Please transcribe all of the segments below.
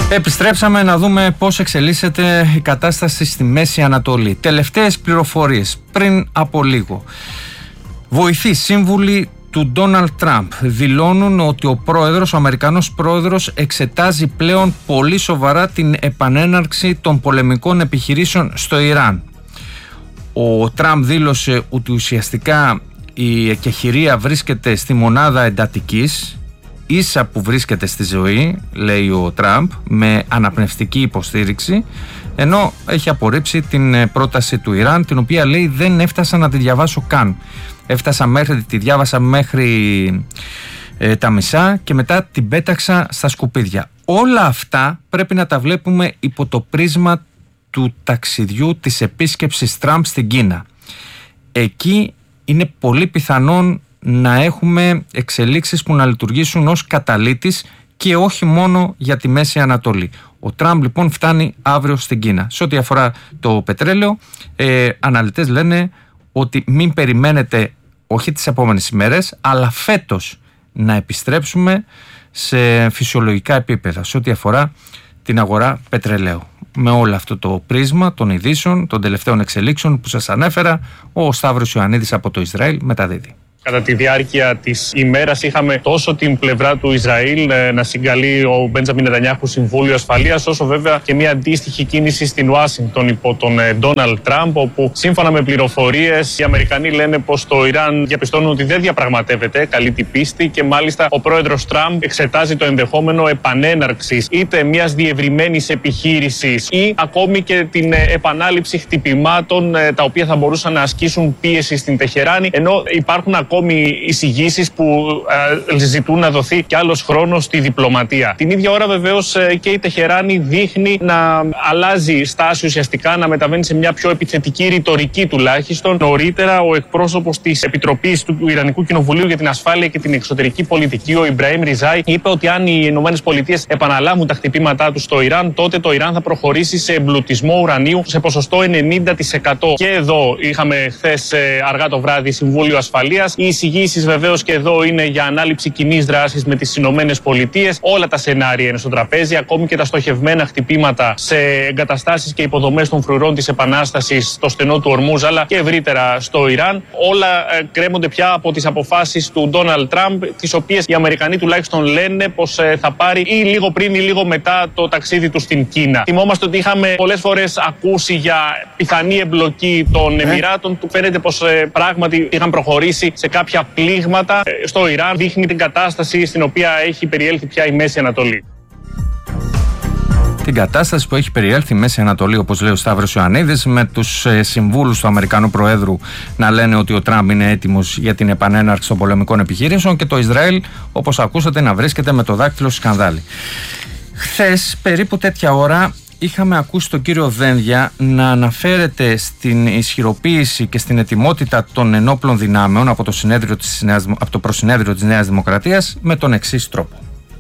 Επιστρέψαμε να δούμε πώς εξελίσσεται η κατάσταση στη Μέση Ανατολή. Τελευταίες πληροφορίες πριν από λίγο. Βοηθοί σύμβουλοι του Ντόναλντ Τραμπ δηλώνουν ότι ο Αμερικανός πρόεδρος εξετάζει πλέον πολύ σοβαρά την επανέναρξη των πολεμικών επιχειρήσεων στο Ιράν. Ο Τραμπ δήλωσε ότι ουσιαστικά η εκεχηρία βρίσκεται στη μονάδα εντατικής, ίσα που βρίσκεται στη ζωή, λέει ο Τραμπ, με αναπνευστική υποστήριξη, ενώ έχει απορρίψει την πρόταση του Ιράν, την οποία λέει δεν έφτασα να τη διαβάσω καν. Τη διάβασα μέχρι τα μισά και μετά την πέταξα στα σκουπίδια. Όλα αυτά πρέπει να τα βλέπουμε υπό το πρίσμα του ταξιδιού της επίσκεψης Τραμπ στην Κίνα. Εκεί είναι πολύ πιθανόν να έχουμε εξελίξεις που να λειτουργήσουν ως καταλύτης και όχι μόνο για τη Μέση Ανατολή. Ο Τραμπ λοιπόν φτάνει αύριο στην Κίνα. Σε ό,τι αφορά το πετρέλαιο, αναλυτές λένε ότι μην περιμένετε όχι τις επόμενες ημέρες, αλλά φέτος να επιστρέψουμε σε φυσιολογικά επίπεδα σε ό,τι αφορά την αγορά πετρελαίου. Με όλο αυτό το πρίσμα των ειδήσεων, των τελευταίων εξελίξεων που σας ανέφερα, ο Σταύρος Ιωαννίδης από το Ισραήλ μεταδίδει. Κατά τη διάρκεια της ημέρας είχαμε τόσο την πλευρά του Ισραήλ να συγκαλεί ο Μπέντζαμιν Νετανιάχου Συμβούλιο Ασφαλείας, όσο βέβαια και μια αντίστοιχη κίνηση στην Ουάσιγκτον υπό τον Ντόναλντ Τραμπ, όπου σύμφωνα με πληροφορίες οι Αμερικανοί λένε πως το Ιράν διαπιστώνουν ότι δεν διαπραγματεύεται καλή την πίστη και μάλιστα ο πρόεδρος Τραμπ εξετάζει το ενδεχόμενο επανέναρξης είτε μιας διευρυμένης επιχείρησης ή ακόμη και την επανάληψη χτυπημάτων τα οποία θα μπορούσαν να ασκήσουν πίεση στην Τεχεράνη, ενώ υπάρχουν ακόμη εισηγήσεις που ζητούν να δοθεί κι άλλος χρόνος στη διπλωματία. Την ίδια ώρα βεβαίως και η Τεχεράνη δείχνει να αλλάζει στάση ουσιαστικά, να μεταβαίνει σε μια πιο επιθετική ρητορική τουλάχιστον. Νωρίτερα ο εκπρόσωπος της Επιτροπής του Ιρανικού Κοινοβουλίου για την Ασφάλεια και την Εξωτερική Πολιτική, ο Ιμπραήμ Ριζάι, είπε ότι αν οι ΗΠΑ επαναλάβουν τα χτυπήματά τους στο Ιράν, τότε το Ιράν θα προχωρήσει σε εμπλουτισμό ουρανίου σε ποσοστό 90%. Και εδώ είχαμε χθες αργά το βράδυ Συμβούλιο Ασφαλείας. Οι εισηγήσεις βεβαίως και εδώ είναι για ανάληψη κοινής δράσης με τις Ηνωμένες Πολιτείες. Όλα τα σενάρια είναι στο τραπέζι, ακόμη και τα στοχευμένα χτυπήματα σε εγκαταστάσεις και υποδομές των φρουρών της Επανάστασης στο στενό του Ορμούζ, αλλά και ευρύτερα στο Ιράν. Όλα κρέμονται πια από τις αποφάσεις του Ντόναλντ Τραμπ, τις οποίες οι Αμερικανοί τουλάχιστον λένε πως θα πάρει ή λίγο πριν ή λίγο μετά το ταξίδι του στην Κίνα. Θυμόμαστε ότι είχαμε πολλές φορές ακούσει για πιθανή εμπλοκή των Εμιράτων. Του φαίνεται πως πράγματι είχαν προχωρήσει σε κάποια πλήγματα στο Ιράν. Δείχνει την κατάσταση στην οποία έχει περιέλθει πια η Μέση Ανατολή. Την κατάσταση που έχει περιέλθει η Μέση Ανατολή, όπως λέει ο Σταύρος Ιωαννίδης, με τους συμβούλους του Αμερικανού Προέδρου να λένε ότι ο Τραμπ είναι έτοιμος για την επανέναρξη των πολεμικών επιχειρήσεων και το Ισραήλ, όπως ακούσατε, να βρίσκεται με το δάκτυλο σκανδάλι. Χθες, περίπου τέτοια ώρα, είχαμε ακούσει τον κύριο Δένδια να αναφέρεται στην ισχυροποίηση και στην ετοιμότητα των ενόπλων δυνάμεων από το προσυνέδριο της Νέας Δημοκρατίας με τον εξής τρόπο.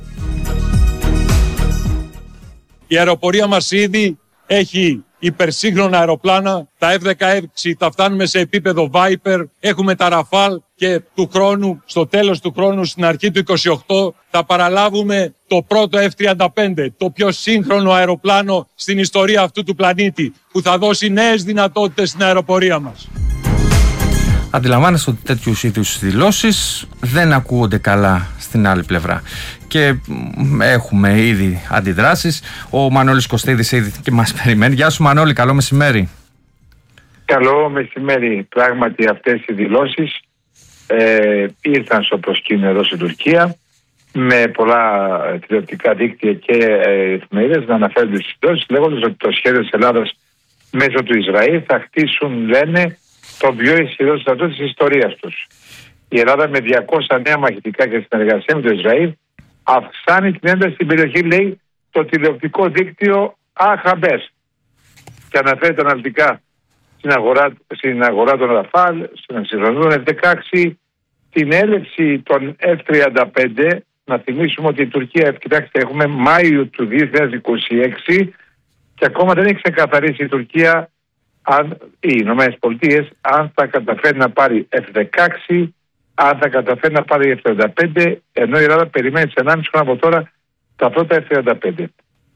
Η αεροπορία μας ήδη έχει υπερσύγχρονα αεροπλάνα, τα F-16 τα φτάνουμε σε επίπεδο Viper, έχουμε τα Rafale και του χρόνου, στο τέλος του χρόνου, στην αρχή του 28, θα παραλάβουμε το πρώτο F-35, το πιο σύγχρονο αεροπλάνο στην ιστορία αυτού του πλανήτη, που θα δώσει νέες δυνατότητες στην αεροπορία μας. Αντιλαμβάνεστε ότι τέτοιους είδους δηλώσεις δεν ακούγονται καλά στην άλλη πλευρά και έχουμε ήδη αντιδράσεις. Ο Μανώλης Κωστίδης ήδη και μας περιμένει. Γεια σου Μανώλη, καλό μεσημέρι. Καλό μεσημέρι. Πράγματι αυτές οι δηλώσεις ήρθαν στο προσκήνιο εδώ στην Τουρκία, με πολλά τηλεοπτικά δίκτυα και εφημερίδες να αναφέρονται στις δηλώσεις, λέγοντας ότι το σχέδιο της Ελλάδας μέσω του Ισραήλ θα χτίσουν, λένε, το πιο ισχυρό στρατό της ιστορίας τους. Η Ελλάδα με 200 νέα μαχητικά και συνεργασία με το Ισραήλ αυξάνει την ένταση στην περιοχή, λέει το τηλεοπτικό δίκτυο Αχαμπές. Και αναφέρεται αναλυτικά στην αγορά των Ραφάλ, στην εξυγχρονισμό των F-16, την έλευση των F-35. Να θυμίσουμε ότι η Τουρκία, κοιτάξτε, έχουμε Μάιο του 2026 και ακόμα δεν έχει ξεκαθαρίσει η Τουρκία, οι Ηνωμένες Πολιτείες, αν θα καταφέρει να πάρει F-16, αν θα καταφέρει να πάρει F-35, ενώ η Ελλάδα περιμένει σε 1,5 χρόνο από τώρα τα πρώτα F-35.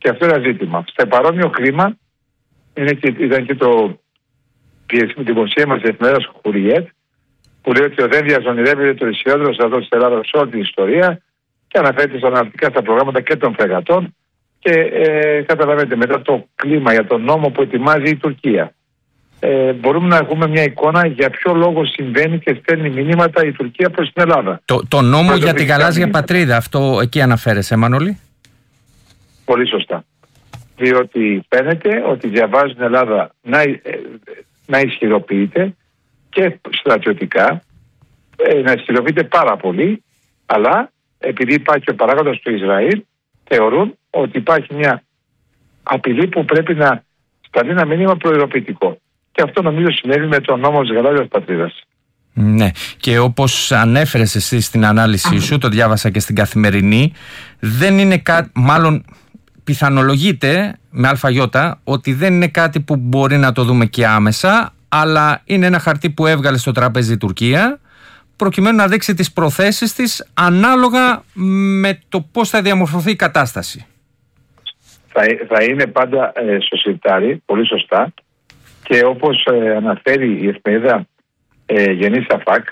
Και αυτό είναι ένα ζήτημα. Στο παρόμοιο κλίμα ήταν και το δημοσίευμα της εφημερίδας Χουριέτ, που λέει ότι ο δεν διαζωνηρεύεται το ισχυρότερο στρατό της Ελλάδας σε όλη την ιστορία και αναφέρεται στα αναλυτικά στα προγράμματα και των φρεγατών. Και καταλαβαίνετε, μετά το κλίμα για τον νόμο που ετοιμάζει η Τουρκία, μπορούμε να έχουμε μια εικόνα για ποιο λόγο συμβαίνει και στέλνει μηνύματα η Τουρκία προς την Ελλάδα. Το νόμο για τη γαλάζια πατρίδα, αυτό εκεί αναφέρεσαι, Μανώλη? Πολύ σωστά. Διότι φαίνεται ότι διαβάζει την Ελλάδα να ισχυροποιείται και στρατιωτικά, να ισχυροποιείται πάρα πολύ, αλλά επειδή υπάρχει ο παράγοντας του Ισραήλ, θεωρούν ότι υπάρχει μια απειλή που πρέπει να σταλεί ένα μήνυμα προειδοποιητικό. Και αυτό νομίζω συνέβη με τον νόμο της γαλάζιας πατρίδας. Ναι, και όπως ανέφερες εσύ στην ανάλυση σου, το διάβασα και στην Καθημερινή, δεν είναι κάτι, μάλλον πιθανολογείται με αλφαγιώτα, ότι δεν είναι κάτι που μπορεί να το δούμε και άμεσα, αλλά είναι ένα χαρτί που έβγαλε στο τραπέζι η Τουρκία, προκειμένου να δείξει τις προθέσεις της ανάλογα με το πώς θα διαμορφωθεί η κατάσταση. Θα είναι πάντα στο σιρτάρι, πολύ σωστά, και όπως αναφέρει η εφημερίδα Γενή Σαφάκ,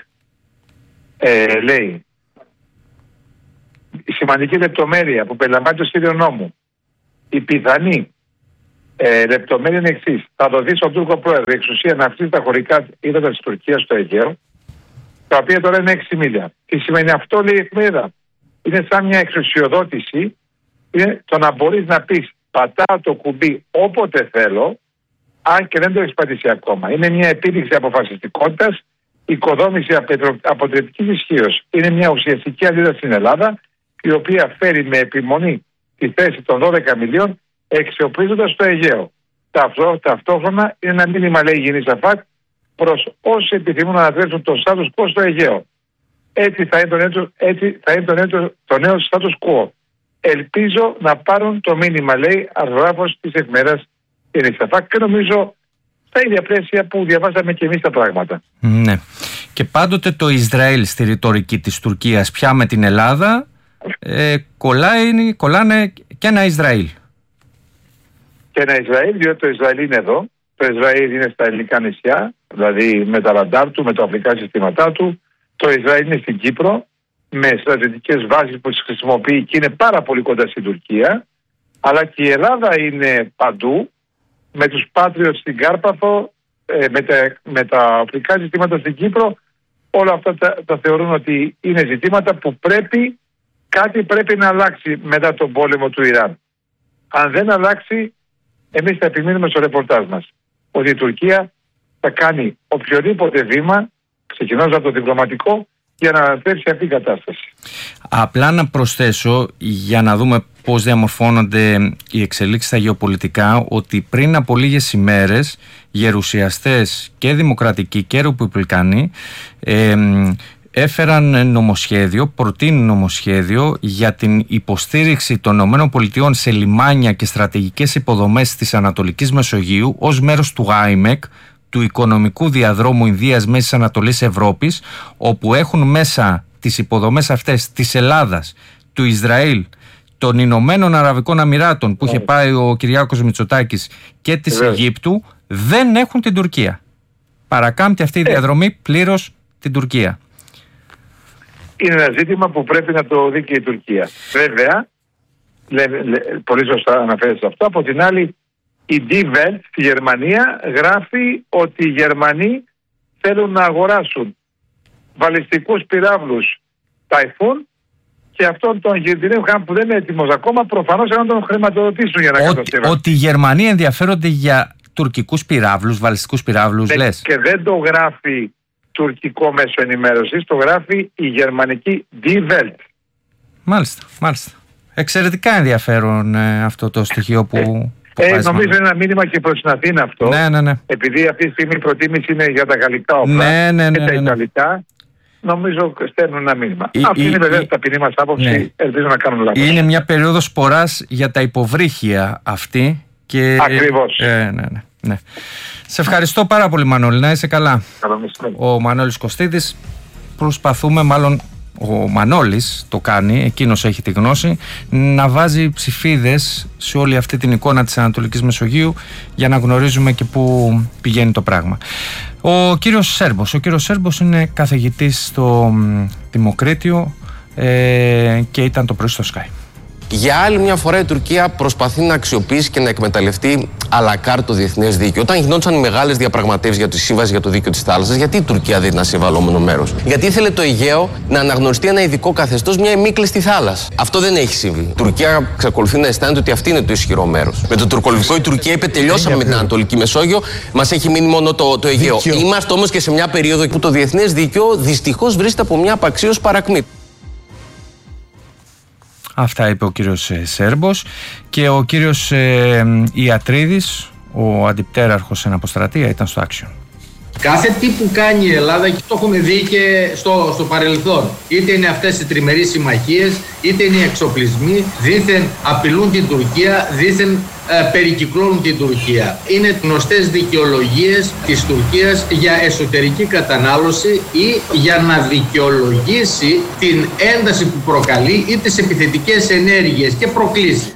λέει η σημαντική λεπτομέρεια που περιλαμβάνει το σχέδιο νόμου, η πιθανή λεπτομέρεια είναι εξής: θα δοθεί στον Τούρκο πρόεδρο η εξουσία να αυξήσει τα χωρικά ύδατα της Τουρκίας στο Αιγαίο, τα οποία τώρα είναι 6 μίλια. Τι σημαίνει αυτό, λέει η εφημερίδα? Είναι σαν μια εξουσιοδότηση, είναι το να μπορείς να πεις πατάω το κουμπί όποτε θέλω, αν και δεν το έχεις πατήσει ακόμα. Είναι μια επίδειξη αποφασιστικότητας, οικοδόμηση αποτρεπτικής ισχύως. Είναι μια ουσιαστική αλήθεια στην Ελλάδα, η οποία φέρει με επιμονή τη θέση των 12 μιλίων, εξοπλίζοντας το Αιγαίο. Ταυτόχρονα είναι ένα μήνυμα, λέει η Γενή Σαφάκ, προς όσοι επιθυμούν να ανατρέψουν το status quo στο Αιγαίο. Έτσι θα είναι το νέο status quo. Ελπίζω να πάρουν το μήνυμα, λέει αρθρογράφος της εφημερίδας Γενή Σαφάκ, και νομίζω στα ίδια πλαίσια που διαβάσαμε και εμείς τα πράγματα. Ναι. Και πάντοτε το Ισραήλ στη ρητορική της Τουρκίας πια με την Ελλάδα κολλάνε και ένα Ισραήλ. Και ένα Ισραήλ, διότι το Ισραήλ είναι εδώ. Το Ισραήλ είναι στα ελληνικά νησιά, δηλαδή με τα ραντάρ του, με τα οπλικά συστήματά του. Το Ισραήλ είναι στην Κύπρο, με στρατιωτικές βάσεις που τις χρησιμοποιεί και είναι πάρα πολύ κοντά στην Τουρκία. Αλλά και η Ελλάδα είναι παντού, με τους Patriot στην Κάρπαθο, με τα οπλικά συστήματα στην Κύπρο. Όλα αυτά τα θεωρούν ότι είναι ζητήματα που κάτι πρέπει να αλλάξει μετά τον πόλεμο του Ιράν. Αν δεν αλλάξει, εμείς θα επιμείνουμε στο ρεπορτάζ μας ότι η Τουρκία θα κάνει οποιοδήποτε βήμα, ξεκινώντας από το διπλωματικό, για να ανατρέψει αυτή η κατάσταση. Απλά να προσθέσω, για να δούμε πώς διαμορφώνονται οι εξελίξεις στα γεωπολιτικά, ότι πριν από λίγες ημέρες γερουσιαστές και δημοκρατικοί και ρεπουμπλικάνοι έφεραν προτείνουν νομοσχέδιο για την υποστήριξη των ΗΠΑ σε λιμάνια και στρατηγικές υποδομές της Ανατολικής Μεσογείου ως μέρος του IMEC, του Οικονομικού Διαδρόμου Ινδίας Μέσης Ανατολής Ευρώπης, όπου έχουν μέσα τις υποδομές αυτές της Ελλάδας, του Ισραήλ, των Ηνωμένων Αραβικών Αμιράτων που είχε πάει ο Κυριάκος Μητσοτάκης και της Αιγύπτου, δεν έχουν την Τουρκία. Παρακάμπτει αυτή η διαδρομή πλήρως την Τουρκία. Είναι ένα ζήτημα που πρέπει να το δει και η Τουρκία. Βέβαια, πολύ σωστά αναφέρεται αυτό. Από την άλλη, η Die Welt στη Γερμανία γράφει ότι οι Γερμανοί θέλουν να αγοράσουν βαλιστικούς πυράβλους Ταϊφούν και αυτόν τον Γερντινεύχαν που δεν είναι έτοιμος ακόμα, προφανώς να τον χρηματοδοτήσουν για να κατασκευάσουν. Ότι οι Γερμανοί ενδιαφέρονται για τουρκικούς πυράβλους, βαλιστικούς πυράβλους, λες? Και δεν το γράφει τουρκικό μέσο ενημέρωσης, το γράφει η γερμανική Die Welt. Μάλιστα. Εξαιρετικά ενδιαφέρον αυτό το στοιχείο που νομίζω είναι ένα μήνυμα και προς την Αθήνα αυτό. Ναι. Επειδή αυτή τη στιγμή η προτίμηση είναι για τα γαλλικά όπλα και τα ιταλικά, νομίζω στέλνουν ένα μήνυμα. Αυτή είναι βέβαια ταπεινή μας άποψη, ελπίζω να κάνουν λάθος. Είναι μια περίοδος σποράς για τα υποβρύχια αυτή. Ακριβώς. Ναι. Σε ευχαριστώ πάρα πολύ, Μανώλη, να είσαι καλά. Καλό μεσημέρι. Ο Μανώλης Κωστίδης. ο Μανώλης το κάνει, εκείνος έχει τη γνώση, να βάζει ψηφίδες σε όλη αυτή την εικόνα της Ανατολικής Μεσογείου για να γνωρίζουμε και πού πηγαίνει το πράγμα. Ο κύριος Σέρμπος είναι καθηγητής στο Δημοκρίτιο και ήταν το πρωί στο Sky. Για άλλη μια φορά η Τουρκία προσπαθεί να αξιοποιήσει και να εκμεταλλευτεί à la carte το διεθνές δίκαιο. Όταν γινόντουσαν οι μεγάλες διαπραγματεύσεις για τη σύμβαση για το δίκαιο της θάλασσας, γιατί η Τουρκία δεν ήταν συμβαλόμενο μέρος? Γιατί ήθελε το Αιγαίο να αναγνωριστεί ένα ειδικό καθεστώς, μια ημίκλειστη θάλασσα. Αυτό δεν έχει συμβεί. Η Τουρκία εξακολουθεί να αισθάνεται ότι αυτή είναι το ισχυρό μέρος. Με το τουρκολιβικό η Τουρκία είπε: τελειώσαμε με την Ανατολική Μεσόγειο, μας έχει μείνει μόνο το Αιγαίο. Είμαστε όμως και σε μια περίοδο που το διεθνές δίκαιο δυστυχώς βρίσκεται από μια απαξίωση παρακμή. Αυτά είπε ο κύριος Σέρμπος. Και ο κύριος Ιατρίδης, ο αντιπτέραρχος εν αποστρατεία, ήταν στο Action. Κάθε τι που κάνει η Ελλάδα, και το έχουμε δει και στο παρελθόν, είτε είναι αυτές οι τριμερείς συμμαχίες, είτε είναι οι εξοπλισμοί, δήθεν απειλούν την Τουρκία, δήθεν περικυκλώνουν την Τουρκία. Είναι γνωστές δικαιολογίες της Τουρκίας για εσωτερική κατανάλωση ή για να δικαιολογήσει την ένταση που προκαλεί ή τις επιθετικές ενέργειες και προκλήσεις.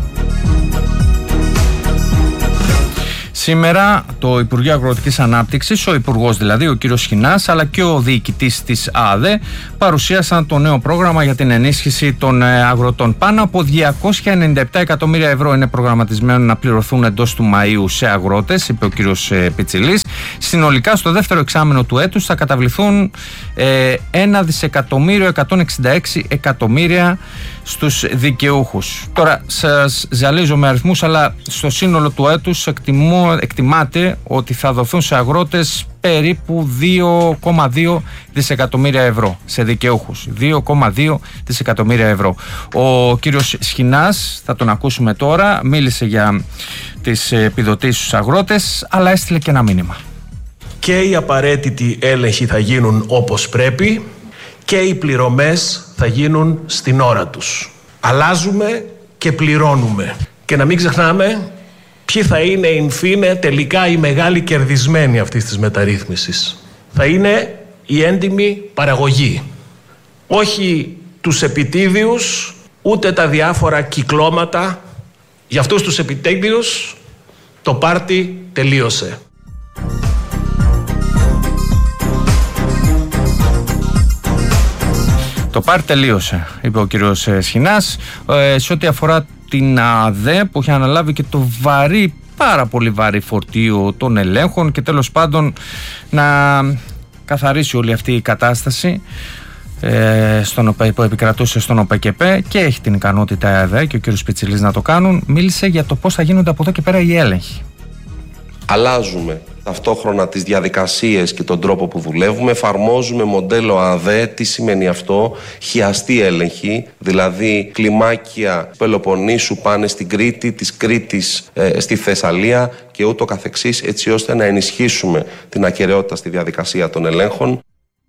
Σήμερα το Υπουργείο Αγροτικής Ανάπτυξης, ο Υπουργός δηλαδή, ο κύριος Σχοινάς, αλλά και ο διοικητής της ΑΔΕ παρουσίασαν το νέο πρόγραμμα για την ενίσχυση των αγροτών. Πάνω από 297 εκατομμύρια ευρώ είναι προγραμματισμένο να πληρωθούν εντός του Μαΐου σε αγρότες, είπε ο κύριος Πιτσιλής. Συνολικά στο δεύτερο εξάμηνο του έτους θα καταβληθούν 1.166 εκατομμύρια στους δικαιούχους. Τώρα σας ζαλίζω με αριθμούς, αλλά στο σύνολο του έτους εκτιμάται ότι θα δοθούν σε αγρότες περίπου 2,2 δισεκατομμύρια ευρώ σε δικαιούχους. 2,2 δισεκατομμύρια ευρώ. Ο κύριος Σχοινάς, θα τον ακούσουμε τώρα, μίλησε για τις επιδοτήσεις στους αγρότες, αλλά έστειλε και ένα μήνυμα. Και οι απαραίτητοι έλεγχοι θα γίνουν όπως πρέπει και οι πληρωμές θα γίνουν στην ώρα τους. Αλλάζουμε και πληρώνουμε. Και να μην ξεχνάμε ποιοι θα είναι in fine τελικά οι μεγάλοι κερδισμένοι αυτής της μεταρρύθμισης. Θα είναι η έντιμη παραγωγή. Όχι τους επιτίδιους, ούτε τα διάφορα κυκλώματα. Για αυτούς τους επιτίδιους το πάρτι τελείωσε. Το πάρτι τελείωσε, είπε ο κύριος Σχοινάς. Σε ό,τι αφορά την ΑΔΕ, που έχει αναλάβει και το πάρα πολύ βαρύ φορτίο των ελέγχων και τέλος πάντων να καθαρίσει όλη αυτή η κατάσταση που επικρατούσε στον ΟΠΕΚΕΠΕ, και έχει την ικανότητα η ΑΔΕ και ο κύριος Πιτσιλής να το κάνουν. Μίλησε για το πώς θα γίνονται από εδώ και πέρα οι έλεγχοι. Αλλάζουμε ταυτόχρονα τις διαδικασίες και τον τρόπο που δουλεύουμε. Εφαρμόζουμε μοντέλο ΑΔΕ. Τι σημαίνει αυτό? Χιαστή έλεγχη, δηλαδή κλιμάκια Πελοποννήσου πάνε στην Κρήτη, της Κρήτης στη Θεσσαλία και ούτω καθεξής, έτσι ώστε να ενισχύσουμε την ακεραιότητα στη διαδικασία των ελέγχων.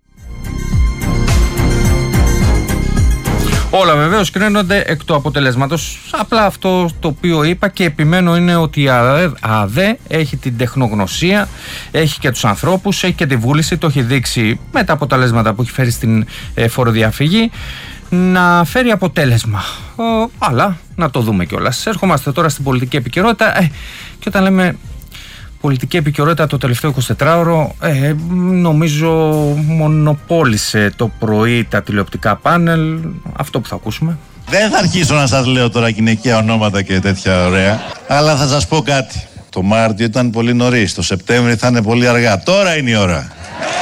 Όλα βεβαίως κρίνονται εκ του αποτελέσματος. Απλά αυτό το οποίο είπα και επιμένω είναι ότι η ΑΔΕ έχει την τεχνογνωσία, έχει και τους ανθρώπους, έχει και τη βούληση, το έχει δείξει με τα αποτελέσματα που έχει φέρει στην φοροδιαφυγή, να φέρει αποτέλεσμα. Αλλά να το δούμε κιόλας. Έρχομαστε τώρα στην πολιτική επικαιρότητα και όταν λέμε πολιτική επικαιρότητα το τελευταίο 24ωρο, νομίζω μονοπόλησε το πρωί τα τηλεοπτικά πάνελ. Αυτό που θα ακούσουμε. Δεν θα αρχίσω να σας λέω τώρα γυναικεία ονόματα και τέτοια ωραία, αλλά θα σας πω κάτι. Το Μάρτιο ήταν πολύ νωρίς, το Σεπτέμβρη θα είναι πολύ αργά. Τώρα είναι η ώρα.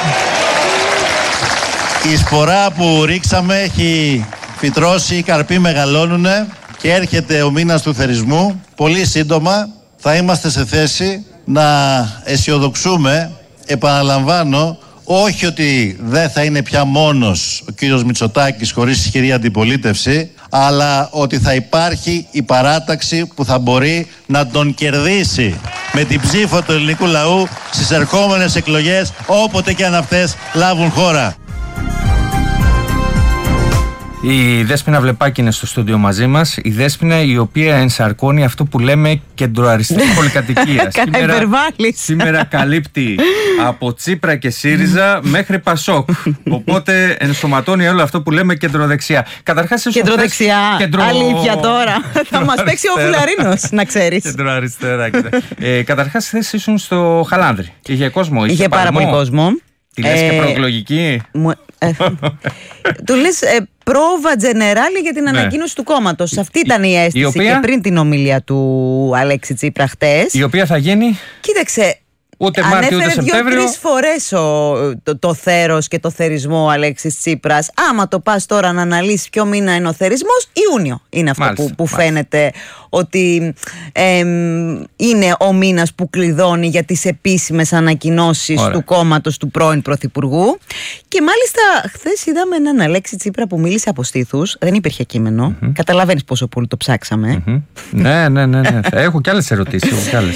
Η σπορά που ρίξαμε έχει φυτρώσει, οι καρποί μεγαλώνουνε και έρχεται ο μήνας του θερισμού. Πολύ σύντομα θα είμαστε σε θέση να αισιοδοξούμε, επαναλαμβάνω, όχι ότι δεν θα είναι πια μόνος ο κύριος Μητσοτάκης χωρίς ισχυρή αντιπολίτευση, αλλά ότι θα υπάρχει η παράταξη που θα μπορεί να τον κερδίσει με την ψήφο του ελληνικού λαού στις ερχόμενες εκλογές, όποτε και αν αυτές λάβουν χώρα. Η Δέσποινα Βλεπάκη είναι στο στούντιο μαζί μας. Η Δέσποινα η οποία ενσαρκώνει αυτό που λέμε κεντροαριστερή πολυκατοικία. Σήμερα καλύπτει από Τσίπρα και ΣΥΡΙΖΑ μέχρι Πασόκ. Οπότε ενσωματώνει όλο αυτό που λέμε κεντροδεξιά. Καταρχάς, κεντροδεξιά. Αλήθεια τώρα. Θα μας παίξει ο Φουλαρίνος, να ξέρεις. Κεντροαριστερά. Καταρχάς, χθες ήσουν στο Χαλάνδρη. Είχε κόσμο, είχε πάρα πολύ κόσμο. Τη λες και προεκλογική. Του λες πρόβα τζενεράλη για την ανακοίνωση του κόμματος. Αυτή ήταν η αίσθηση και πριν την ομιλία του Αλέξη Τσίπρα χτες. Η οποία θα γίνει. Κοίταξε. Ούτε Μάρτιο ούτε Σεπτέμβριο. 2-3 φορές το θέρος και το θερισμό ο Αλέξης Τσίπρας. Άμα το πας τώρα να αναλύσεις ποιο μήνα είναι ο θερισμός, Ιούνιο είναι αυτό που φαίνεται ότι είναι ο μήνας που κλειδώνει για τις επίσημες ανακοινώσεις του κόμματος του πρώην Πρωθυπουργού. Και μάλιστα χθες είδαμε έναν Αλέξη Τσίπρα που μίλησε από στήθους. Δεν υπήρχε κείμενο. Καταλαβαίνεις πόσο πολύ το ψάξαμε. Ναι. Έχω κι άλλες ερωτήσεις.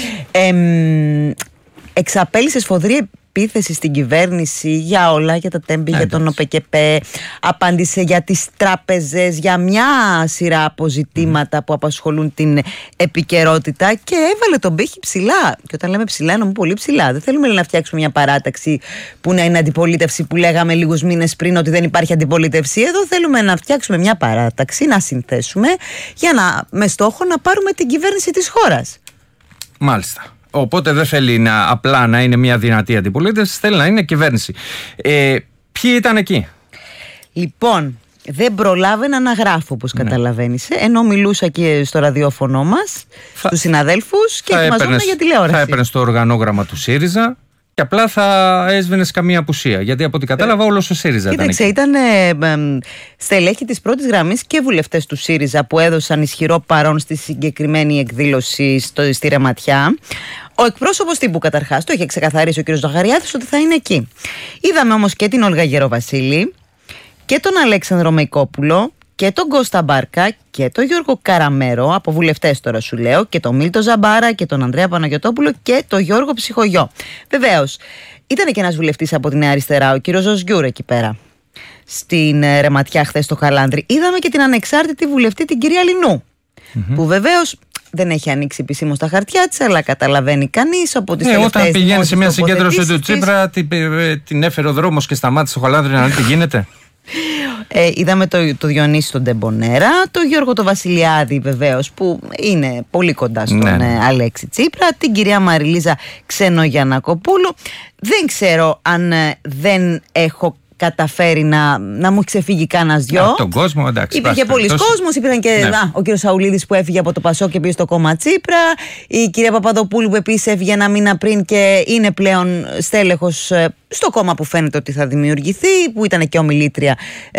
Εξαπέλυσε σφοδρή επίθεση στην κυβέρνηση για όλα, για τα τέμπη, για τον ΟΠΕΚΕΠΕ. Απάντησε για τις τράπεζες, για μια σειρά αποζητήματα που απασχολούν την επικαιρότητα και έβαλε τον πύχη ψηλά. Και όταν λέμε ψηλά, εννοούμε πολύ ψηλά. Δεν θέλουμε να φτιάξουμε μια παράταξη που να είναι αντιπολίτευση, που λέγαμε λίγους μήνες πριν ότι δεν υπάρχει αντιπολίτευση. Εδώ θέλουμε να φτιάξουμε μια παράταξη, να συνθέσουμε με στόχο να πάρουμε την κυβέρνηση της χώρας. Μάλιστα. Οπότε δεν θέλει απλά να είναι μια δυνατή αντιπολίτευση, θέλει να είναι κυβέρνηση. Ποιοι ήταν εκεί? Λοιπόν, δεν προλάβαινα να γράφω, όπως καταλαβαίνεις. Ενώ μιλούσα και στο ραδιόφωνο μας, στους συναδέλφους και ετοιμαζόμουν για τηλεόραση. Θα έπαιρνες το οργανόγραμμα του ΣΥΡΙΖΑ και απλά θα έσβηνες καμία απουσία. Γιατί από ό,τι κατάλαβα, όλος ο ΣΥΡΙΖΑ ήταν εκεί. Ήταν στελέχη της πρώτης γραμμής και βουλευτές του ΣΥΡΙΖΑ που έδωσαν ισχυρό παρόν στη συγκεκριμένη εκδήλωση στη Ρεματιά. Ο εκπρόσωπος τύπου καταρχάς το είχε ξεκαθαρίσει ο κ. Ζαχαριάδης ότι θα είναι εκεί. Είδαμε όμως και την Όλγα Γεροβασίλη και τον Αλέξανδρο Μεϊκόπουλο και τον Κώστα Μπάρκα και τον Γιώργο Καραμέρο, από βουλευτές τώρα σου λέω, και τον Μίλτο Ζαμπάρα και τον Ανδρέα Παναγιωτόπουλο και τον Γιώργο Ψυχογιό. Βεβαίως, ήταν και ένας βουλευτής από τη Νέα Αριστερά, ο κ. Ζωσγιούρ εκεί πέρα, στην Ρεματιά χθες στο Χαλάνδρη. Είδαμε και την ανεξάρτητη βουλευτή, την κυρία Λινού, που βεβαίως δεν έχει ανοίξει επισήμως τα χαρτιά της, αλλά καταλαβαίνει κανείς από τις τελευταίες. Όταν πηγαίνει σε μια συγκέντρωση του Τσίπρα, την έφερε ο δρόμος και σταμάτησε στο Χαλάνδρη να δει τι γίνεται. Είδαμε το Διονύση τον Τεμπονέρα, το Γιώργο το Βασιλιάδη βεβαίως, που είναι πολύ κοντά στον Αλέξη Τσίπρα, την κυρία Μαριλίζα Ξενογιαννακοπούλου. Δεν ξέρω αν δεν έχω καταφέρει να μου ξεφύγει κανένας δυο. Τον κόσμο, εντάξει. Υπήρχε πολλοί κόσμος, υπήρχαν και ο κύριος Σαουλίδης που έφυγε από το Πασόκ και πήγε στο κόμμα Τσίπρα, η κυρία Παπαδοπούλου που επίσης έφυγε ένα μήνα πριν και είναι πλέον στέλεχος στο κόμμα που φαίνεται ότι θα δημιουργηθεί, που ήταν και ομιλήτρια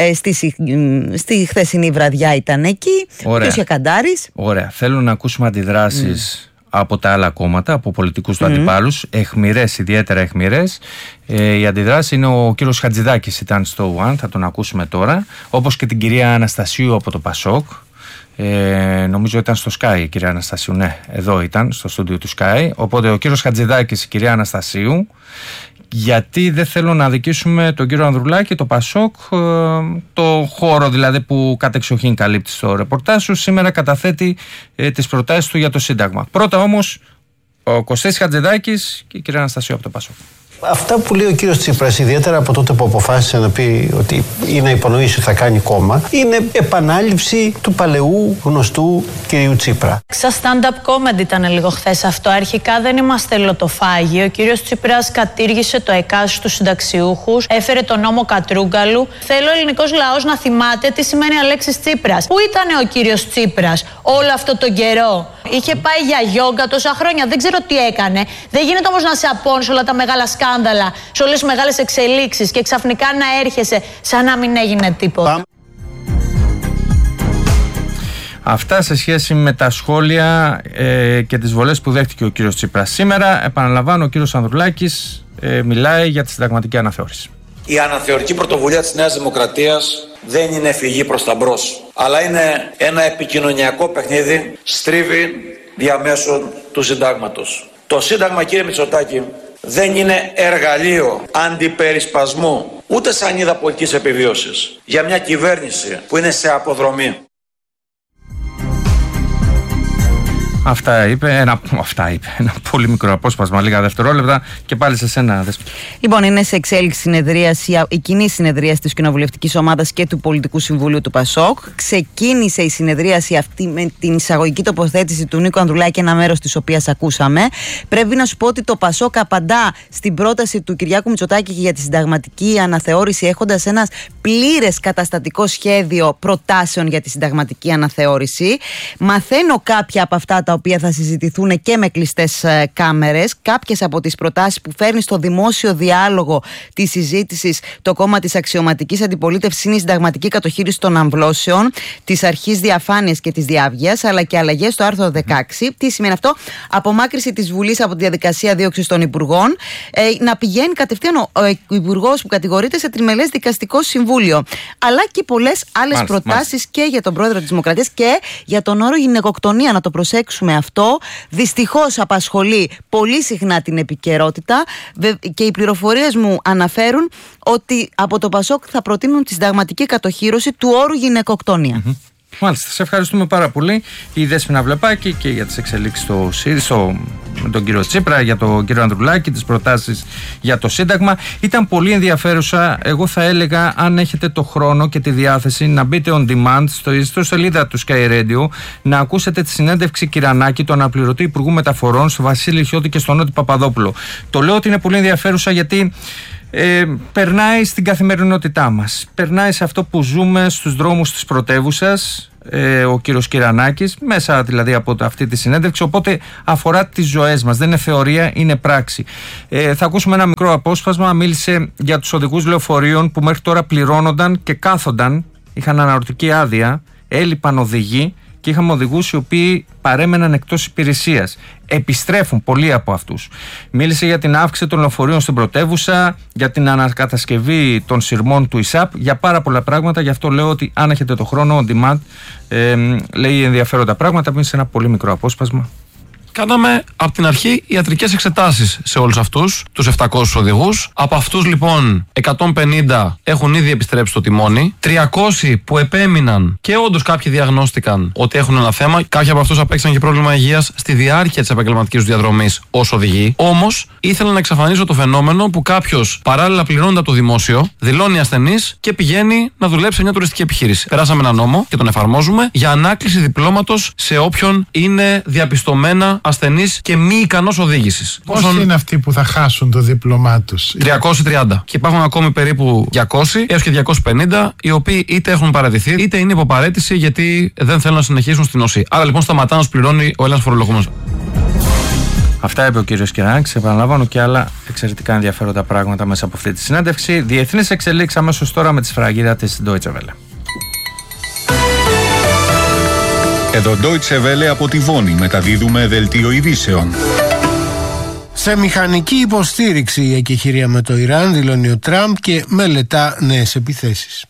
στη χθεσινή βραδιά, ήταν εκεί. Ο κ. Καντάρης. Ωραία. Θέλω να ακούσουμε αντιδράσεις από τα άλλα κόμματα, από πολιτικούς του αντιπάλους, αιχμηρές, ιδιαίτερα αιχμηρές. Η αντιδράση είναι ο κύριος Χατζηδάκης, ήταν στο One, θα τον ακούσουμε τώρα, όπως και την κυρία Αναστασίου από το Πασόκ. Νομίζω ήταν στο Sky η κυρία Αναστασίου, ναι, εδώ ήταν, στο στούντιο του Sky. Οπότε ο κύριος Χατζηδάκης, η κυρία Αναστασίου, γιατί δεν θέλω να αδικήσουμε τον κύριο Ανδρουλάκη, το Πασόκ, το χώρο δηλαδή που κατεξοχήν καλύπτει στο ρεπορτάζ σου, σήμερα καταθέτει τις προτάσεις του για το Σύνταγμα. Πρώτα όμως ο Κωστής Χατζηδάκης και η κυρία Αναστασίου από το Πασόκ. Αυτά που λέει ο κύριος Τσίπρας, ιδιαίτερα από τότε που αποφάσισε να πει ότι είναι να υπονοήσει ότι θα κάνει κόμμα, είναι επανάληψη του παλαιού γνωστού κυρίου Τσίπρα. Σαν stand-up comedy ήταν λίγο χθες αυτό. Αρχικά δεν είμαστε λοτοφάγοι. Ο κύριος Τσίπρας κατήργησε το ΕΚΑΣ στους συνταξιούχους, έφερε τον νόμο Κατρούγκαλου. Θέλω ο ελληνικός λαός να θυμάται τι σημαίνει Αλέξης Τσίπρας. Πού ήταν ο κύριος Τσίπρας όλο αυτό τον καιρό? Είχε πάει για γιόγκα τόσα χρόνια, δεν ξέρω τι έκανε. Δεν γίνεται όμως να σε απώνεις όλα τα μεγάλα σκάνδαλα, σε όλες τις μεγάλες εξελίξεις και ξαφνικά να έρχεσαι σαν να μην έγινε τίποτα. Αυτά σε σχέση με τα σχόλια και τις βολές που δέχτηκε ο κύριος Τσίπρας. Σήμερα, επαναλαμβάνω, ο κύριος Ανδρουλάκης μιλάει για τη συνταγματική αναθεώρηση. Η αναθεωρική πρωτοβουλία της Νέας Δημοκρατίας δεν είναι φυγή προς τα μπρος, αλλά είναι ένα επικοινωνιακό παιχνίδι, στρίβει διαμέσου του συντάγματος. Το Σύνταγμα, κύριε Μητσοτάκη, δεν είναι εργαλείο αντιπερισπασμού, ούτε σανίδα πολιτικής επιβίωσης για μια κυβέρνηση που είναι σε αποδρομή. Αυτά είπε ένα πολύ μικρό απόσπασμα, λίγα δευτερόλεπτα, και πάλι σε σένα. Λοιπόν, είναι σε εξέλιξη συνεδρίαση, η κοινή συνεδρίαση της Κοινοβουλευτικής Ομάδας και του Πολιτικού Συμβουλίου του ΠΑΣΟΚ. Ξεκίνησε η συνεδρίαση αυτή με την εισαγωγική τοποθέτηση του Νίκου Ανδρουλάκη, ένα μέρος της οποίας ακούσαμε. Πρέπει να σου πω ότι το ΠΑΣΟΚ απαντά στην πρόταση του Κυριάκου Μητσοτάκη για τη συνταγματική αναθεώρηση, έχοντας ένα πλήρες καταστατικό σχέδιο προτάσεων για τη συνταγματική αναθεώρηση. Μαθαίνω κάποια από αυτά τα οποία θα συζητηθούν και με κλειστές κάμερες. Κάποιες από τις προτάσεις που φέρνει στο δημόσιο διάλογο της συζήτησης το κόμμα της αξιωματικής αντιπολίτευσης είναι η συνταγματική κατοχήρηση των αμβλώσεων, της αρχής διαφάνειας και της διάβγειας, αλλά και αλλαγές στο άρθρο 16. Τι σημαίνει αυτό? Απομάκρυση της Βουλής από τη διαδικασία δίωξης των υπουργών, να πηγαίνει κατευθείαν ο υπουργός που κατηγορείται σε τριμελές δικαστικό συμβούλιο. Αλλά και πολλές άλλες προτάσεις και για τον πρόεδρο της Δημοκρατίας και για τον όρο γυναικοκτονία. Να το προσέξουμε αυτό. Δυστυχώς απασχολεί πολύ συχνά την επικαιρότητα και οι πληροφορίες μου αναφέρουν ότι από το ΠΑΣΟΚ θα προτείνουν τη συνταγματική κατοχήρωση του όρου γυναικοκτονία. Μάλιστα, σε ευχαριστούμε πάρα πολύ, η Δέσποινα Βλεπάκη, και για τις εξελίξεις με τον κύριο Τσίπρα, για τον κύριο Ανδρουλάκη, τις προτάσεις για το Σύνταγμα. Ήταν πολύ ενδιαφέρουσα. Εγώ θα έλεγα, αν έχετε το χρόνο και τη διάθεση, να μπείτε on demand στο σελίδα του Sky Radio, να ακούσετε τη συνέντευξη Κυρανάκη, του αναπληρωτή Υπουργού Μεταφορών, στο Βασίλη Χιώτη και στον Νότι Παπαδόπουλο. Το λέω ότι είναι πολύ ενδιαφέρουσα γιατί περνάει στην καθημερινότητά μας. Περνάει σε αυτό που ζούμε στους δρόμους της πρωτεύουσας, ο κύριος Κυρανάκης, μέσα δηλαδή από αυτή τη συνέντευξη, οπότε αφορά τις ζωές μας. Δεν είναι θεωρία, είναι πράξη. Θα ακούσουμε ένα μικρό απόσπασμα. Μίλησε για τους οδηγούς λεωφορείων που μέχρι τώρα πληρώνονταν και κάθονταν, είχαν αναρωτική άδεια, έλειπαν οδηγοί και είχαμε οδηγούς οι οποίοι παρέμεναν εκτός υπηρεσίας. Επιστρέφουν πολλοί από αυτούς. Μίλησε για την αύξηση των λεωφορείων στην πρωτεύουσα, για την ανακατασκευή των σειρμών του ΙΣΑΠ, για πάρα πολλά πράγματα. Γι' αυτό λέω ότι αν έχετε το χρόνο, on demand, λέει ενδιαφέροντα πράγματα. Πριν σε ένα πολύ μικρό απόσπασμα. Κάναμε από την αρχή ιατρικές εξετάσεις σε όλους αυτούς τους 700 οδηγούς. Από αυτούς λοιπόν 150 έχουν ήδη επιστρέψει στο τιμόνι. 300 που επέμειναν και όντως κάποιοι διαγνώστηκαν ότι έχουν ένα θέμα. Κάποιοι από αυτούς απέκτησαν και πρόβλημα υγείας στη διάρκεια της επαγγελματικής του διαδρομής ως οδηγοί. Όμως ήθελα να εξαφανίσω το φαινόμενο που κάποιος παράλληλα πληρώνεται από το δημόσιο, δηλώνει ασθενής και πηγαίνει να δουλέψει σε μια τουριστική επιχείρηση. Περάσαμε ένα νόμο και τον εφαρμόζουμε για ανάκληση διπλώματος σε όποιον είναι διαπιστωμένα ασθενής και μη ικανός οδήγησης. Πόσοι είναι αυτοί που θα χάσουν το δίπλωμά τους? 330. Και υπάρχουν ακόμη περίπου 200 έως και 250 οι οποίοι είτε έχουν παραιτηθεί είτε είναι υποπαραίτηση γιατί δεν θέλουν να συνεχίσουν στην ΟΣΥ. Άρα λοιπόν σταματά να τους πληρώνει ο Έλληνας φορολογούμενος. Αυτά είπε ο κύριος Κυρανάκης. Επαναλαμβάνω και άλλα εξαιρετικά ενδιαφέροντα πράγματα μέσα από αυτή τη συνέντευξη. Διεθνείς εξελίξεις αμέσως τώρα με τη σφραγίδα της Deutsche Welle. Εδώ Deutsche Welle από τη Βόνη μεταδίδουμε δελτίο ειδήσεων. Σε μηχανική υποστήριξη η εκεχηρία με το Ιράν, δηλώνει ο Τραμπ και μελετά νέες επιθέσεις.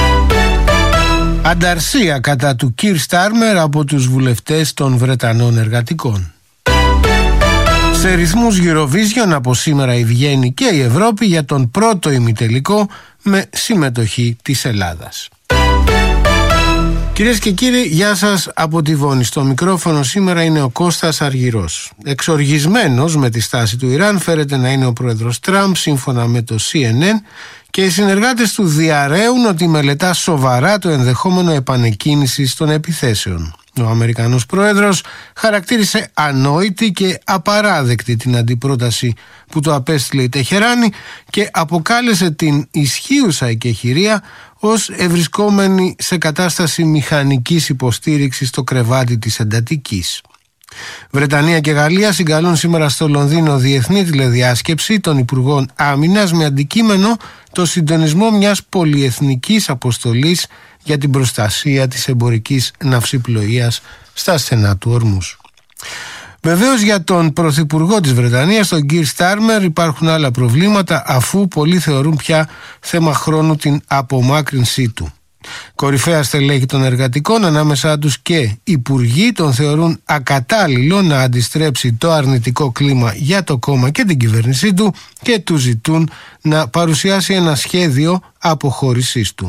Ανταρσία κατά του Κιρ Στάρμερ από τους βουλευτές των Βρετανών εργατικών. Σε ρυθμούς Eurovision από σήμερα βγαίνει και η Ευρώπη για τον πρώτο ημιτελικό με συμμετοχή της Ελλάδας. Κυρίες και κύριοι, γεια σας από τη Βόνη. Στο μικρόφωνο σήμερα είναι ο Κώστας Αργυρός. Εξοργισμένος με τη στάση του Ιράν φέρεται να είναι ο πρόεδρος Τραμπ, σύμφωνα με το CNN, και οι συνεργάτες του διαρρέουν ότι μελετά σοβαρά το ενδεχόμενο επανεκκίνησης των επιθέσεων. Ο Αμερικανός πρόεδρος χαρακτήρισε ανόητη και απαράδεκτη την αντιπρόταση που του απέστειλε η Τεχεράνη και αποκάλεσε την ισχύουσα εκεχηρία ως ευρισκόμενη σε κατάσταση μηχανικής υποστήριξης στο κρεβάτι της εντατικής. Βρετανία και Γαλλία συγκαλούν σήμερα στο Λονδίνο διεθνή τηλεδιάσκεψη των Υπουργών Άμυνας με αντικείμενο το συντονισμό μιας πολυεθνικής αποστολής για την προστασία της εμπορικής ναυσιπλοείας στα στενά του Ορμούς. Βεβαίως για τον Πρωθυπουργό της Βρετανίας, τον Κιρ Στάρμερ, υπάρχουν άλλα προβλήματα, αφού πολλοί θεωρούν πια θέμα χρόνου την απομάκρυνσή του. Κορυφαία στελέχη των εργατικών, ανάμεσά τους και υπουργοί, τον θεωρούν ακατάλληλο να αντιστρέψει το αρνητικό κλίμα για το κόμμα και την κυβέρνησή του και του ζητούν να παρουσιάσει ένα σχέδιο αποχώρησής του.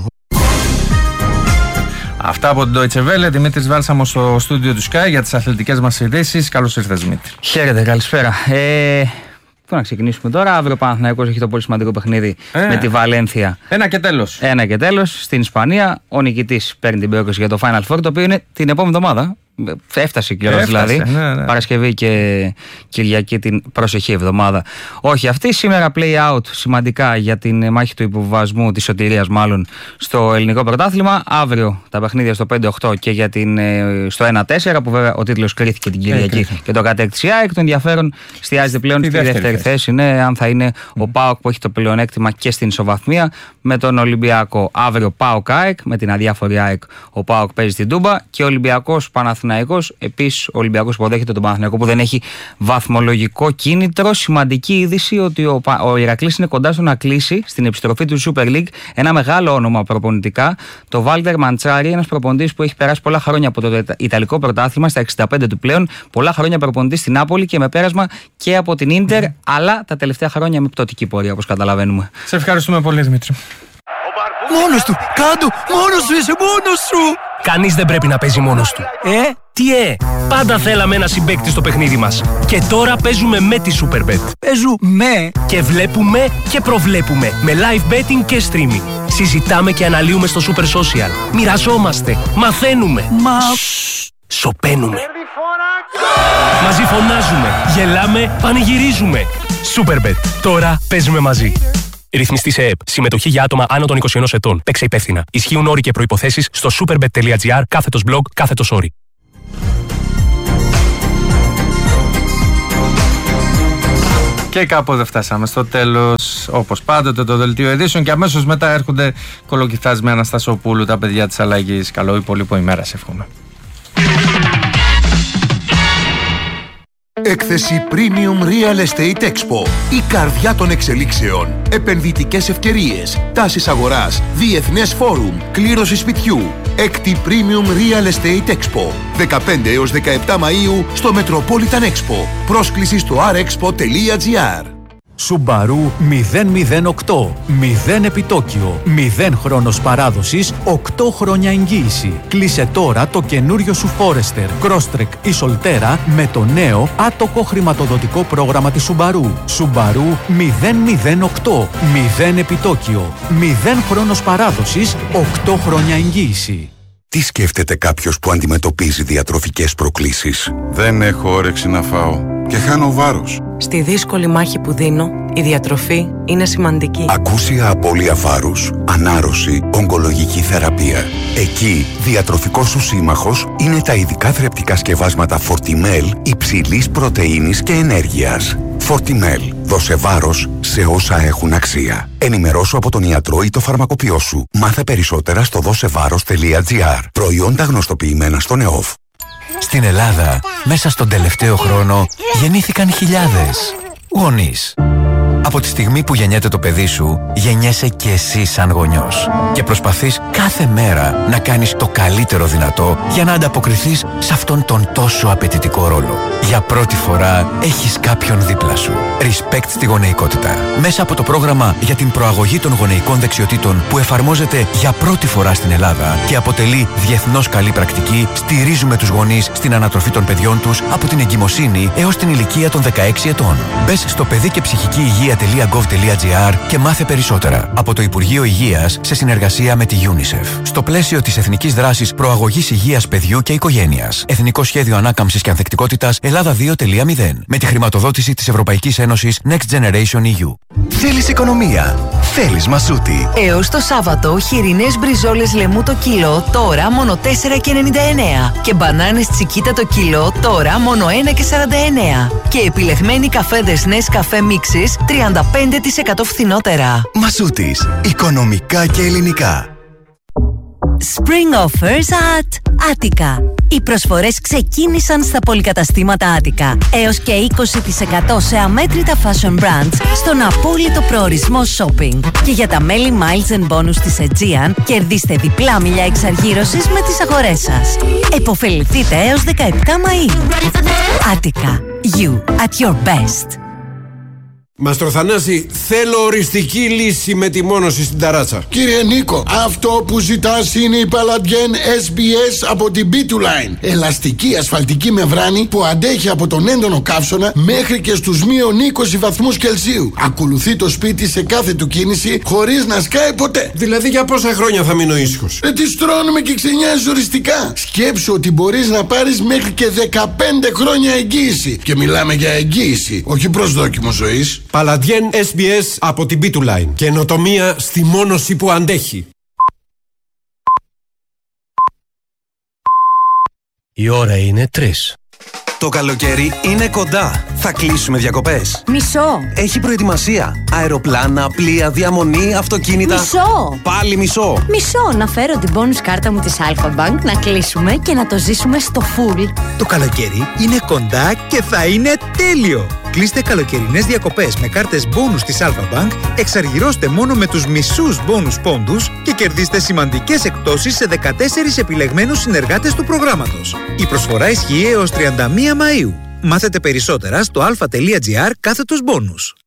Αυτά από την Deutsche Welle. Δημήτρης Βάλσαμος στο στούντιο του Sky για τις αθλητικές μας ειδήσεις. Καλώς ήρθες, Δημήτρη. Χαίρετε, καλησπέρα. Πού να ξεκινήσουμε τώρα? Αύριο ο Παναθηναϊκός έχει το πολύ σημαντικό παιχνίδι με τη Βαλένθια. Ένα και τέλος. Ένα και τέλος στην Ισπανία. Ο νικητής παίρνει την πρόκριση για το Final Four, το οποίο είναι την επόμενη εβδομάδα. Έφτασε κιόλας δηλαδή. Ναι. Παρασκευή και Κυριακή την προσεχή εβδομάδα. Όχι αυτή. Σήμερα play out σημαντικά για την μάχη του υποβιβασμού, της σωτηρίας μάλλον, στο ελληνικό πρωτάθλημα. Αύριο τα παιχνίδια στο 5-8 και για στο 1-4, που βέβαια ο τίτλος κρίθηκε την Κυριακή και το κατέκτησε η ΑΕΚ. Το ενδιαφέρον εστιάζεται πλέον στη δεύτερη θέση. Ναι, αν θα είναι ο ΠΑΟΚ που έχει το πλεονέκτημα και στην ισοβαθμία με τον Ολυμπιακό. Αύριο ΠΑΟΚ ΑΕΚ, με την αδιάφορη ΑΕΚ ο ΠΑΟΚ παίζει στην Τούμπα και ο Ολυμπιακός Παναθηναϊκός. Επίσης, ο Ολυμπιακός υποδέχεται τον Παναθηναϊκό που δεν έχει βαθμολογικό κίνητρο. Σημαντική είδηση ότι ο Ηρακλής είναι κοντά στο να κλείσει στην επιστροφή του Super League ένα μεγάλο όνομα προπονητικά. Το Βάλτερ Μαντσάρι, ένας προπονητής που έχει περάσει πολλά χρόνια από το Ιταλικό πρωτάθλημα, στα 65 του πλέον. Πολλά χρόνια προπονητής στην Νάπολη και με πέρασμα και από την Ίντερ, αλλά τα τελευταία χρόνια με πτωτική πορεία, όπως καταλαβαίνουμε. Σε ευχαριστούμε πολύ, Δημήτρη. Μόνος του! Κάντο! Μόνος σου! Είσαι μόνος σου! Κανείς δεν πρέπει να παίζει μόνος του. Πάντα θέλαμε ένα συμπαίκτη στο παιχνίδι μας. Και τώρα παίζουμε με τη Superbet. Παίζουμε και βλέπουμε και προβλέπουμε με live betting και streaming. Συζητάμε και αναλύουμε στο Super Social. Μοιραζόμαστε, μαθαίνουμε. Σωπαίνουμε. Μαζί φωνάζουμε, γελάμε, πανηγυρίζουμε. Superbet. Τώρα παίζουμε μαζί. Ρυθμιστή σε ΕΕΠ. Συμμετοχή για άτομα άνω των 21 ετών. Παίξε υπεύθυνα. Ισχύουν όροι και προϋποθέσεις στο superbet.gr/blog/όροι. Και κάπου δεν φτάσαμε στο τέλος. Όπως πάντοτε, το δελτίο ειδήσεων και αμέσως μετά έρχονται Κολοκυθάς με Αναστασοπούλου, τα παιδιά της αλλαγής. Καλό υπόλοιπο ημέρα, σε εύχομαι. Έκθεση Premium Real Estate Expo. Η καρδιά των εξελίξεων. Επενδυτικές ευκαιρίες. Τάσεις αγοράς. Διεθνές φόρουμ. Κλήρωση σπιτιού. Έκτη Premium Real Estate Expo. 15 έως 17 Μαΐου στο Metropolitan Expo. Πρόσκληση στο rexpo.gr. Subaru 008. 0 επιτόκιο. 0 χρόνος παράδοσης. 8 χρόνια εγγύηση. Κλείσε τώρα το καινούριο σου Forester, Crosstrek ή Solterra με το νέο άτοκο χρηματοδοτικό πρόγραμμα της Subaru. Subaru 008. 0 επιτόκιο. 0 χρόνος παράδοσης. 8 χρόνια εγγύηση. Τι σκέφτεται κάποιος που αντιμετωπίζει διατροφικές προκλήσεις? Δεν έχω όρεξη να φάω και χάνω βάρος. Στη δύσκολη μάχη που δίνω, η διατροφή είναι σημαντική. Ακούσια απώλεια βάρους, ανάρρωση, ογκολογική θεραπεία. Εκεί, διατροφικός σου σύμμαχος είναι τα ειδικά θρεπτικά σκευάσματα Fortimel υψηλής πρωτεΐνης και ενέργειας. Fortimel. Δώσε βάρος σε όσα έχουν αξία. Ενημερώσου από τον ιατρό ή το φαρμακοποιό σου. Μάθε περισσότερα στο δώσεβάρος.gr. Προϊόντα γνωστοποιημένα στον ΕΟΦ. Στην Ελλάδα, μέσα στον τελευταίο χρόνο, γεννήθηκαν χιλιάδες γονείς. Από τη στιγμή που γεννιέται το παιδί σου, γεννιέσαι και εσύ σαν γονιός. Και προσπαθείς κάθε μέρα να κάνεις το καλύτερο δυνατό για να ανταποκριθείς σε αυτόν τον τόσο απαιτητικό ρόλο. Για πρώτη φορά έχεις κάποιον δίπλα σου. Respect στη γονεϊκότητα. Μέσα από το πρόγραμμα για την προαγωγή των γονεϊκών δεξιοτήτων που εφαρμόζεται για πρώτη φορά στην Ελλάδα και αποτελεί διεθνώς καλή πρακτική, στηρίζουμε τους γονείς στην ανατροφή των παιδιών τους από την εγκυμοσύνη έως την ηλικία των 16 ετών. Μπες στο παιδί και ψυχική υγεία.gov.gr και μάθε περισσότερα από το Υπουργείο Υγείας σε συνεργασία με τη UNICEF. Στο πλαίσιο της Εθνικής Δράσης Προαγωγής Υγείας Παιδιού και Οικογένειας. Εθνικό Σχέδιο Ανάκαμψης και Ανθεκτικότητας Ελλάδα 2.0. Με τη χρηματοδότηση της Ευρωπαϊκής Ένωσης Next Generation EU. Θέλεις οικονομία. Θέλεις Μασούτη. Έως το Σάββατο, χοιρινές μπριζόλες λεμού το κιλό, τώρα μόνο 4,99. Και μπανάνες τσικίτα το κιλό, τώρα μόνο 1,49. Και επιλεγμένοι καφέδες Nescafé Mixes 35% φθηνότερα. Μασούτης. Οικονομικά και ελληνικά. Spring offers at Attica. Οι προσφορές ξεκίνησαν στα πολυκαταστήματα Attica. Έως και 20% σε αμέτρητα fashion brands στον απόλυτο προορισμό shopping. Και για τα μέλη Miles and Bonus της Aegean, κερδίστε διπλά μιλιά εξαργύρωσης με τις αγορές σας. Εποφεληθείτε έως 17 Μαΐου. Attica. You at your best. Μαστροθανάση, θέλω οριστική λύση με τη μόνωση στην ταράτσα. Κύριε Νίκο, αυτό που ζητάς είναι η Paladien SBS από την B2Line. Ελαστική ασφαλτική μεμβράνη που αντέχει από τον έντονο καύσωνα μέχρι και στους μείον 20 βαθμούς Κελσίου. Ακολουθεί το σπίτι σε κάθε του κίνηση χωρίς να σκάει ποτέ. Δηλαδή για πόσα χρόνια θα μείνω ήσυχος? Τη στρώνουμε και ξενιάζεις οριστικά. Σκέψου ότι μπορείς να πάρεις μέχρι και 15 χρόνια εγγύηση. Και μιλάμε για εγγύηση, όχι προσδόκιμο ζωής. Paladien SBS από την B2Line. Καινοτομία στη μόνωση που αντέχει. Η ώρα είναι 3. Το καλοκαίρι είναι κοντά. Θα κλείσουμε διακοπές. Μισό. Έχει προετοιμασία. Αεροπλάνα, πλοία, διαμονή, αυτοκίνητα. Μισό. Πάλι μισό. Μισό. Να φέρω την bonus κάρτα μου της Alpha Bank, να κλείσουμε και να το ζήσουμε στο full. Το καλοκαίρι είναι κοντά και θα είναι τέλειο. Κλείστε καλοκαιρινές διακοπές με κάρτες bonus της Alpha Bank, εξαργυρώστε μόνο με τους μισούς bonus πόντους και κερδίστε σημαντικές εκπτώσεις σε 14 επιλεγμένους συνεργάτες του προγράμματος. Η προσφορά ισχύει έως 31 Μαΐου. Μάθετε περισσότερα στο alpha.gr/bonus.